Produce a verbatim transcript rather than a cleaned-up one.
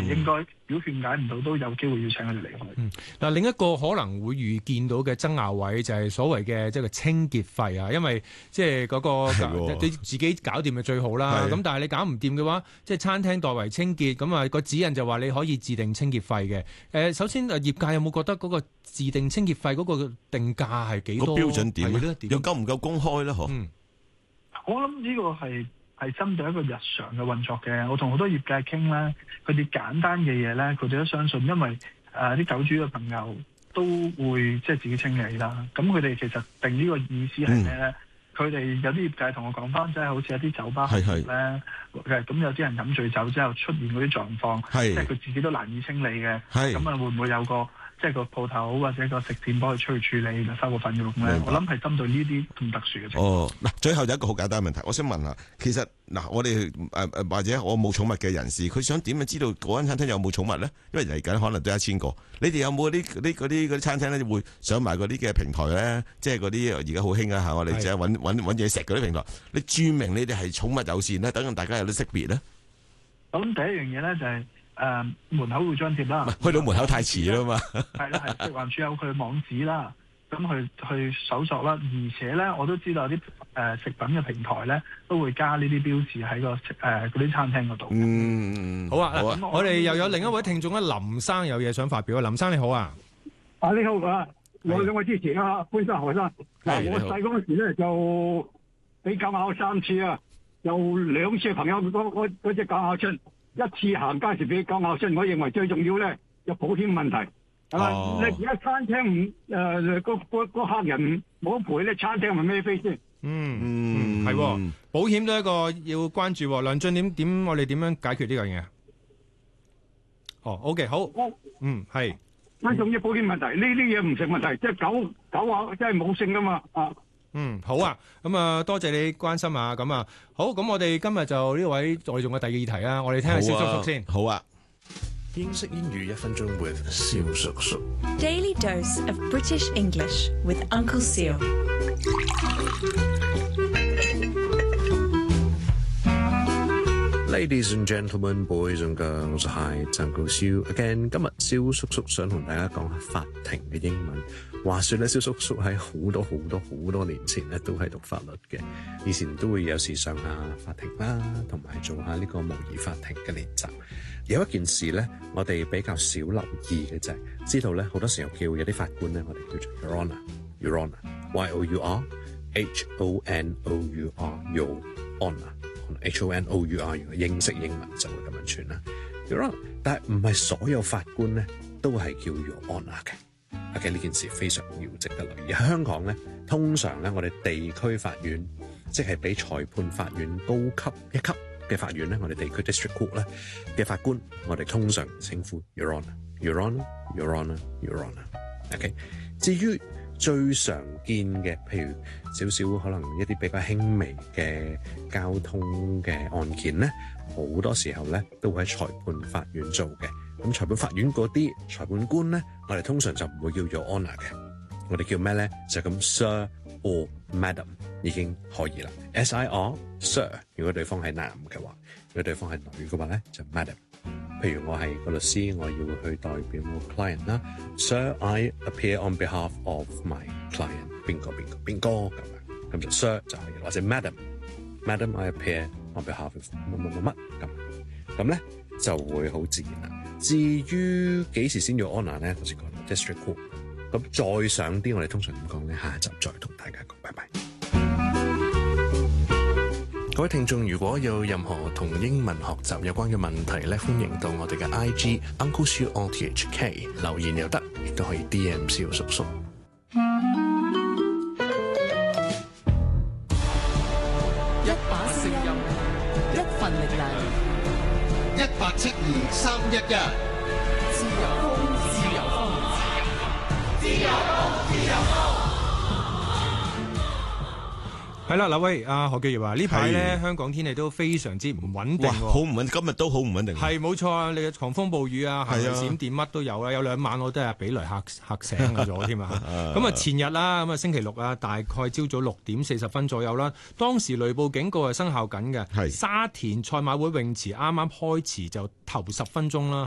應該如果勸解唔到，都有機會要請佢哋離開。 嗯，嗱，另一個可能會預見到嘅爭拗位就係所謂嘅即係個清潔費啊，因為即係嗰個你自己搞掂就最好啦。咁但係你搞唔掂嘅話，即係餐廳代為清潔，咁啊個指引就話你可以自定清潔費嘅。誒，首先誒業界有冇覺得嗰個自定清潔費嗰個定價係幾多？ 個標準點咧？又夠唔夠公開咧？嗬、嗯？ 我諗呢個係係針對一個日常嘅運作嘅。我同好多業界傾咧，佢哋簡單嘅嘢咧，佢哋都相信，因為誒啲、呃、酒主嘅朋友都會即係自己清理啦。咁佢哋其實定呢個意思係咩咧？佢、嗯、哋有啲業界同我講翻，即係好似一啲酒吧行業咧，咁有啲人飲醉酒之後出現嗰啲狀況，即係佢自己都難以清理嘅。咁啊，會唔會有個？即係個鋪頭或者個食店幫佢出去處理，就收個費用咧。我諗係針對呢啲咁特殊嘅情況。哦，嗱，最後有一個好簡單嘅問題，我想問下，其實嗱，我哋誒誒或者我冇寵物嘅人士，佢想點樣知道嗰間餐廳有冇寵物咧？因為嚟緊可能都一千個，你哋有冇啲啲嗰啲嗰啲餐廳咧會上埋嗰啲嘅平台咧？即係嗰啲而家好興啊嚇，我哋就係揾揾揾嘢食嗰啲平台，你註明你哋係寵物友善咧，等大家有啲識別咧。咁第一樣嘢咧就係、是。誒、呃、門口會張貼啦， 去到門口太遲啦嘛。 係啦，係食環署有佢網址啦，咁去去搜索啦。而且咧，我都知道有啲誒、呃、食品嘅平台咧，都會加呢啲標誌喺個誒嗰啲餐廳嗰度。 嗯，好啊。好啊，我哋又有另一位聽眾咧，林生有嘢想發表啊。林生你好啊。 啊你好啊，我兩位之前啊，潘生何生。嗱，我細嗰陣時咧就俾狗咬三次啊，有兩次朋友嗰嗰隻狗咬親。一次行街時俾狗咬親，我認為最重要咧有保險問題，係嘛？你而家餐廳唔誒個個個客人冇賠咧，餐廳係咪孭飛先？ 嗯嗯，係、嗯、保險都係一個要關注。梁進點點，我哋點樣解決呢樣嘢？哦 ，OK， 好，嗯係， 最重要保險問題，呢啲嘢唔成問題，即係狗狗啊，真係冇性噶嘛啊！ 嗯，好啊，咁啊，多謝你關心啊，咁啊，好，咁我哋今日就呢位我哋仲有第二議題啊，我哋聽下蕭叔叔先。 好啊， 英式英語一分鐘 with 蕭叔叔。 Daily dose of British English with Uncle Seal。 Ladies and gentlemen, boys and girls, hi, it's Uncle Seal again。今日蕭叔叔想同大家講下法庭嘅英文。話說咧，蕭叔叔喺好多好多好多年前咧，都係讀法律嘅。以前都會有時上下法庭啦，同埋做下呢個模擬法庭嘅練習。有一件事咧，我哋比較少留意嘅就係，知道咧好多時候叫有啲法官咧，我哋叫做 Your Honour，Your Honour，Y O U R，H O N O U R，Your Honour，H O N O U R， 如果英式英文就會咁樣串啦。Your Honour，但係唔係所有法官咧都係叫 Your Honour 嘅。OK， 呢件事非常要值得留意。喺香港咧，通常咧我哋地區法院，即係比裁判法院高級一級嘅法院咧，我哋地區 district court 咧嘅法官，我哋通常稱呼 Your Honour，Your Honour，Your Honour，Your Honour。OK， 至於最常見嘅，譬如少少可能一啲比較輕微嘅交通嘅案件咧，好多時候咧都會喺裁判法院做嘅。咁裁判法院嗰啲裁判官咧，我哋通常就唔會叫 Your Honour 嘅，我哋叫咩咧？就咁 Sir or Madam 已經可以啦。S I R Sir， 如果對方係男嘅話，如果對方係女嘅話咧，就 Madam。譬如我係個律師，我要去代表我 client 啦 ，Sir I appear on behalf of my client， 邊個邊個邊個咁樣，咁就 Sir 就可以，或者 Madam，Madam I appear on behalf of 乜乜乜乜咁，咁咧就會好自然啦。至於幾時先要 honour 咧？頭先講到 district court， 咁再上啲，我哋通常點講咧？下一集再同大家講，拜拜。各位聽眾，如果有任何同英文學習有關嘅問題咧，歡迎到我哋嘅 I G Uncle Seal R T H K 留言又得，亦都可以 D M 蕭叔叔。 一把聲音，一份力量。一八七二三一一，自由風，自由風，自由風，自由風，自由風。 係啦，嗱喂，阿何繼業啊，呢排咧香港天氣都非常之唔穩定， 好唔穩，今日都好唔穩定。 係冇錯啊，你嘅狂風暴雨啊，係咪閃電乜都有啦，有兩晚我都係俾雷嚇嚇醒咗添啊！咁啊前日啦，咁啊星期六啊，大概朝早六點四十分左右啦，當時雷暴警告係生效緊嘅，沙田賽馬會泳池啱啱開始就頭十分鐘啦。